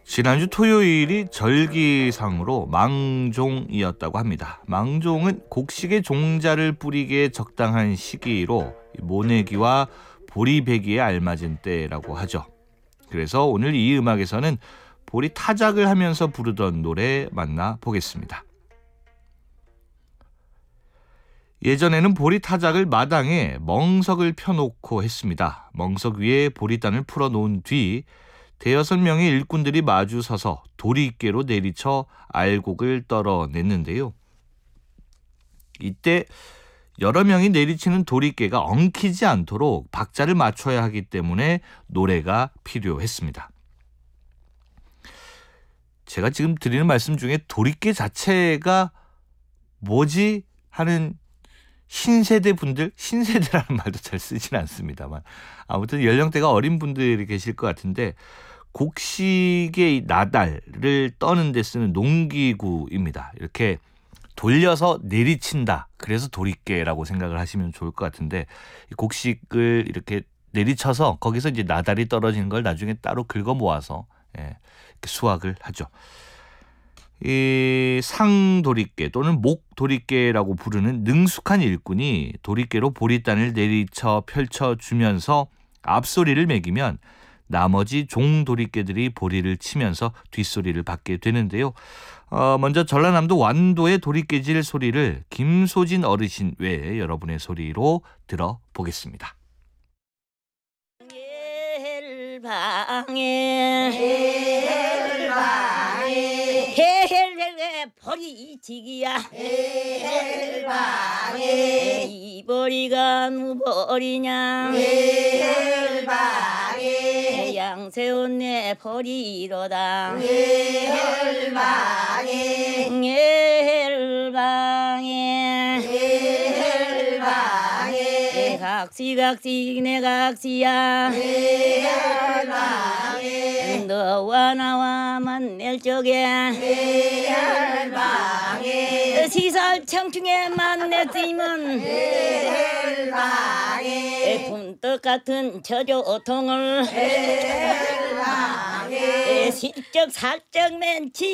지난주 토요일이 절기상으로 망종이었다고 합니다. 망종은 곡식에 종자를 뿌리기에 적당한 시기로 모내기와 보리배기에 알맞은 때라고 하죠. 그래서 오늘 이 음악에서는 보리 타작을 하면서 부르던 노래 만나보겠습니다. 예전에는 보리 타작을 마당에 멍석을 펴놓고 했습니다. 멍석 위에 보리단을 풀어놓은 뒤 대여섯 명의 일꾼들이 마주 서서 도리깨로 내리쳐 알곡을 떨어냈는데요. 이때 여러 명이 내리치는 도리깨가 엉키지 않도록 박자를 맞춰야 하기 때문에 노래가 필요했습니다. 제가 지금 드리는 말씀 중에 도리깨 자체가 뭐지 하는 신세대 분들, 신세대라는 말도 잘 쓰진 않습니다만 아무튼 연령대가 어린 분들이 계실 것 같은데 곡식의 나달을 떠는 데 쓰는 농기구입니다. 이렇게 돌려서 내리친다. 그래서 도리깨라고 생각을 하시면 좋을 것 같은데 곡식을 이렇게 내리쳐서 거기서 이제 나달이 떨어지는 걸 나중에 따로 긁어 모아서 이렇게 수확을 하죠. 이 상도리깨 또는 목도리깨라고 부르는 능숙한 일꾼이 도리깨로 보리단을 내리쳐 펼쳐주면서 앞소리를 매기면 나머지 종도리깨들이 보리를 치면서 뒷소리를 받게 되는데요. 먼저 전라남도 완도의 도리깨질 소리를 김소진 어르신 외에 여러분의 소리로 들어보겠습니다. 버리지기야 헬방에 이 버리가 누버리냐 헬방에 양세운 내 버리로다 헬방에 헬방에 각시 내 각시야 헬방에 너와 나와 만날 적에 시설 청중에 만났으면 분떡 같은 저조통을 실적 살적 맨치